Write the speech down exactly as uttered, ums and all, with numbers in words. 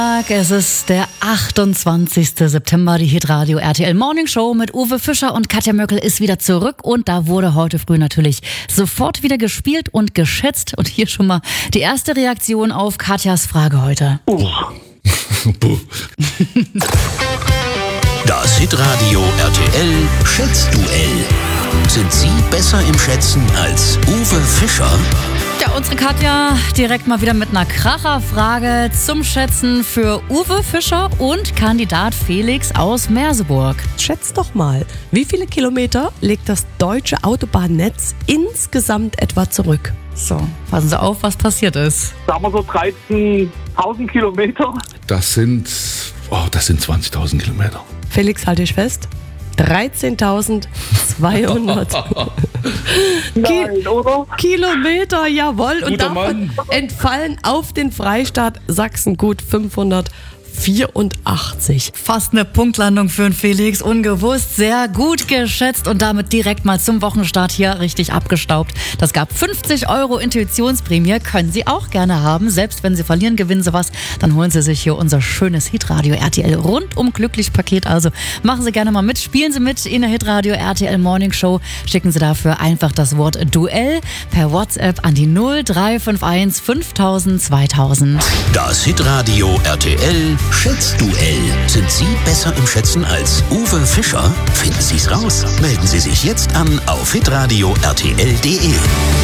Es ist der achtundzwanzigste September, die Hitradio R T L Morning Show mit Uwe Fischer und Katja Möckel ist wieder zurück und da wurde heute früh natürlich sofort wieder gespielt und geschätzt und hier schon mal die erste Reaktion auf Katjas Frage heute. Uh. Das Hitradio R T L Schätzduell. Sind Sie besser im Schätzen als Uwe Fischer? Ja, unsere Katja direkt mal wieder mit einer Kracherfrage zum Schätzen für Uwe Fischer und Kandidat Felix aus Merseburg. Schätzt doch mal, wie viele Kilometer legt das deutsche Autobahnnetz insgesamt etwa zurück? So, passen Sie auf, was passiert ist. Sagen wir so dreizehntausend Kilometer. Das sind, oh, das sind zwanzigtausend Kilometer. Felix, halte ich fest. dreizehntausendzweihundert Nein, oder? Kilometer, jawohl. Und Guter davon Mann. entfallen auf den Freistaat Sachsen gut fünfhundertvierundachtzig. Fast eine Punktlandung für den Felix, ungewusst, sehr gut geschätzt und damit direkt mal zum Wochenstart hier richtig abgestaubt. Das gab fünfzig Euro Intuitionsprämie, können Sie auch gerne haben. Selbst wenn Sie verlieren, gewinnen Sie was, dann holen Sie sich hier unser schönes Hitradio R T L rundum glücklich Paket. Also machen Sie gerne mal mit, spielen Sie mit in der Hitradio R T L Morning Show. Schicken Sie dafür einfach das Wort Duell per WhatsApp an die null drei fünf eins fünftausend zweitausend. Das Hitradio R T L Schätzduell. Sind Sie besser im Schätzen als Uwe Fischer? Finden Sie es raus. Melden Sie sich jetzt an auf hitradio r t l punkt d e.